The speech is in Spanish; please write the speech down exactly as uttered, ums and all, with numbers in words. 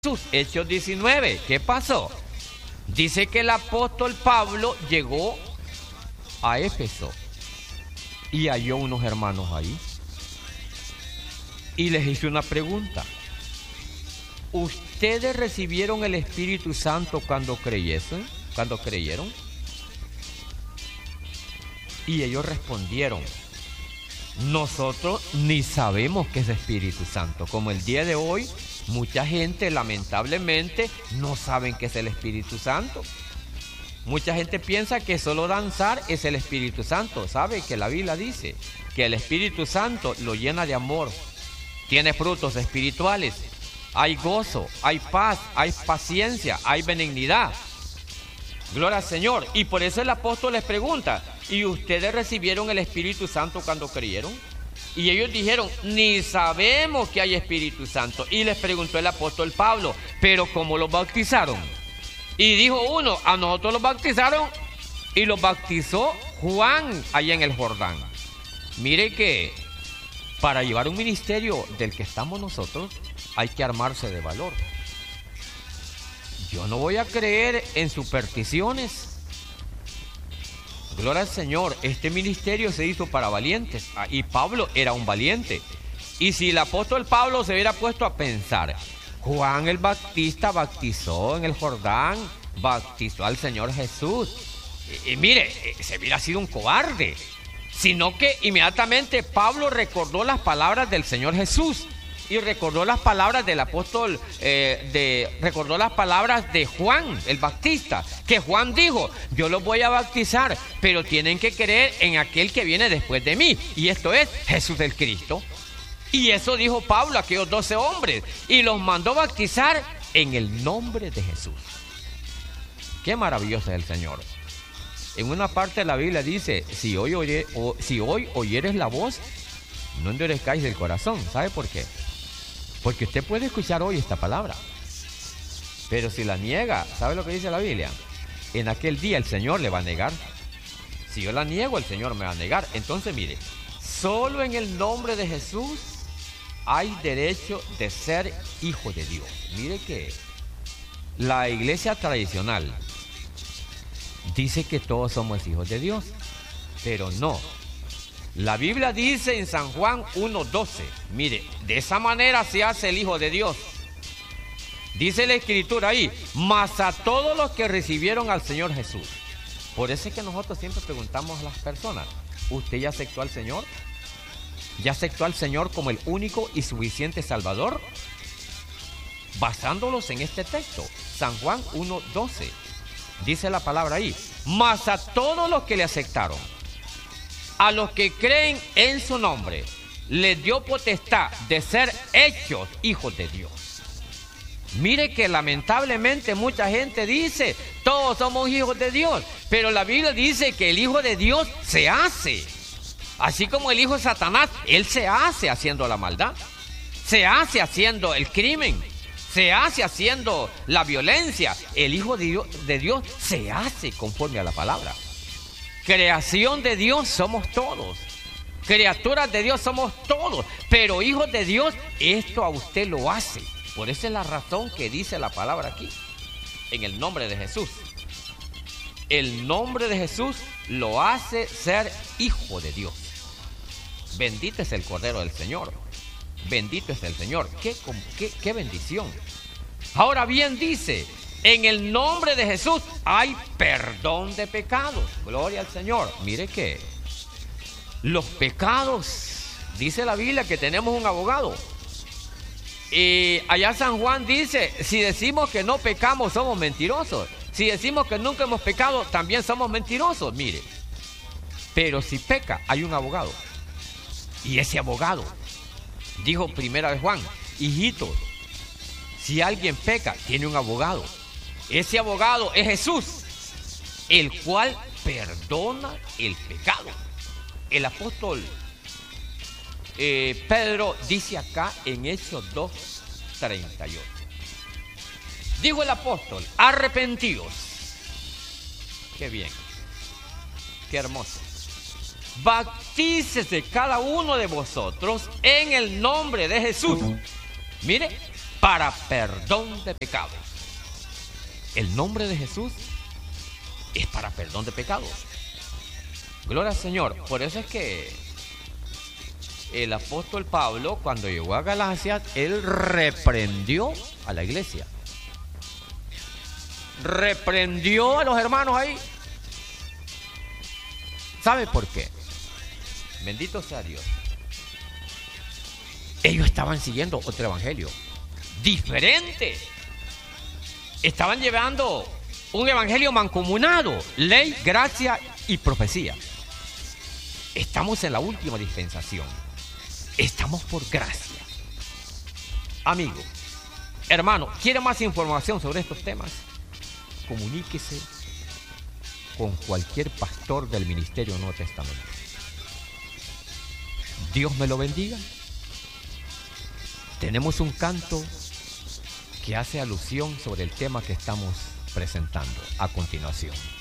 Jesús. Hechos diecinueve, ¿qué pasó? Dice que el apóstol Pablo llegó a Éfeso y halló unos hermanos ahí y les hizo una pregunta. ¿Ustedes recibieron el Espíritu Santo cuando creyesen? ¿Cuando creyeron? Y ellos respondieron: nosotros ni sabemos qué es Espíritu Santo. Como el día de hoy, mucha gente lamentablemente no saben qué es el Espíritu Santo. Mucha gente piensa que solo danzar es el Espíritu Santo. ¿Sabe que la Biblia dice que el Espíritu Santo lo llena de amor? Tiene frutos espirituales. Hay gozo, hay paz, hay paciencia, hay benignidad. Gloria al Señor. Y por eso el apóstol les pregunta: ¿y ustedes recibieron el Espíritu Santo cuando creyeron? Y ellos dijeron: ni sabemos que hay Espíritu Santo. Y les preguntó el apóstol Pablo: ¿pero cómo los bautizaron? Y dijo uno: a nosotros los bautizaron y los bautizó Juan allá en el Jordán. Mire que para llevar un ministerio del que estamos nosotros hay que armarse de valor. Yo no voy a creer en supersticiones. Gloria al Señor. Este ministerio se hizo para valientes y Pablo era un valiente. Y si el apóstol Pablo se hubiera puesto a pensar: Juan el Bautista bautizó en el Jordán, bautizó al Señor Jesús, y, y mire, se hubiera sido un cobarde. Sino que inmediatamente Pablo recordó las palabras del Señor Jesús y recordó las palabras del apóstol, eh, de, recordó las palabras de Juan el Bautista, que Juan dijo: yo los voy a bautizar, pero tienen que creer en aquel que viene después de mí, y esto es Jesús el Cristo. Y eso dijo Pablo a aquellos doce hombres, y los mandó bautizar en el nombre de Jesús. Qué maravilloso es el Señor. En una parte de la Biblia dice: si hoy, oye, o, si hoy oyeres la voz, no endurezcáis el corazón. ¿Sabe por qué? Porque usted puede escuchar hoy esta palabra, pero si la niega, ¿sabe lo que dice la Biblia? En aquel día el Señor le va a negar. Si yo la niego, el Señor me va a negar. Entonces mire, solo en el nombre de Jesús hay derecho de ser hijo de Dios. Mire que la iglesia tradicional dice que todos somos hijos de Dios, pero no. La Biblia dice en San Juan uno doce, mire, de esa manera se hace el Hijo de Dios. Dice la Escritura ahí: mas a todos los que recibieron al Señor Jesús. Por eso es que nosotros siempre preguntamos a las personas: ¿usted ya aceptó al Señor? ¿Ya aceptó al Señor como el único y suficiente Salvador? Basándolos en este texto, San Juan uno doce. Dice la palabra ahí: mas a todos los que le aceptaron, a los que creen en su nombre, les dio potestad de ser hechos hijos de Dios. Mire que lamentablemente mucha gente dice: todos somos hijos de Dios, pero la Biblia dice que el Hijo de Dios se hace. Así como el hijo de Satanás, él se hace haciendo la maldad, se hace haciendo el crimen, se hace haciendo la violencia. El Hijo de Dios, de Dios se hace conforme a la palabra. Creación de Dios somos todos. Criaturas de Dios somos todos. Pero hijos de Dios, esto a usted lo hace. Por esa es la razón que dice la palabra aquí. En el nombre de Jesús. El nombre de Jesús lo hace ser hijo de Dios. Bendito es el Cordero del Señor. Bendito es el Señor. Qué, qué, qué bendición. Ahora bien dice: en el nombre de Jesús hay perdón de pecados. Gloria al Señor. Mire que los pecados, dice la Biblia que tenemos un abogado. Y allá San Juan dice: si decimos que no pecamos, somos mentirosos. Si decimos que nunca hemos pecado, también somos mentirosos. Mire, pero si peca, hay un abogado. Y ese abogado, dijo primera de Juan: hijitos, si alguien peca, tiene un abogado. Ese abogado es Jesús, el cual perdona el pecado. El apóstol eh, Pedro dice acá en Hechos dos treinta y ocho. Dijo el apóstol: arrepentidos. Qué bien, qué hermoso. Bautícese cada uno de vosotros en el nombre de Jesús. Mire, para perdón de pecados. El nombre de Jesús es para perdón de pecados. Gloria al Señor. Por eso es que el apóstol Pablo, cuando llegó a Galacia, él reprendió a la iglesia. Reprendió a los hermanos ahí. ¿Sabe por qué? Bendito sea Dios. Ellos estaban siguiendo otro evangelio diferente. Estaban llevando un evangelio mancomunado, ley, gracia y profecía. Estamos en la última dispensación. Estamos por gracia. Amigo, hermano, ¿quiere más información sobre estos temas? Comuníquese con cualquier pastor del Ministerio Nuevo Testamento. Dios me lo bendiga. Tenemos un canto que hace alusión sobre el tema que estamos presentando a continuación.